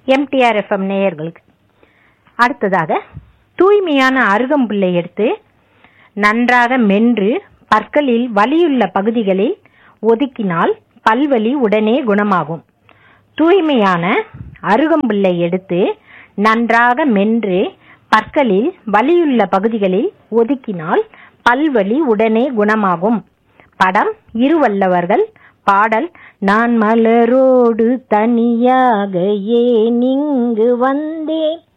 MTR FM நேயர்களுக்கு. அடுத்ததாக தூய்மையான அருகம்புல்லை எடுத்து நன்றாக மென்று பற்களில் வலியுள்ள பகுதிகளில் ஒதுக்கினால் பல்வலி உடனே குணமாகும். தூய்மையான அருகம்புல்லை எடுத்து நன்றாக மென்று பற்களில் வலியுள்ள பகுதிகளில் ஒதுக்கினால் பல்வலி உடனே குணமாகும். படம் இருவல்லவர்கள். பாடல் நான் மலரோடு தனியாக ஏன் இங்கு வந்தேன்,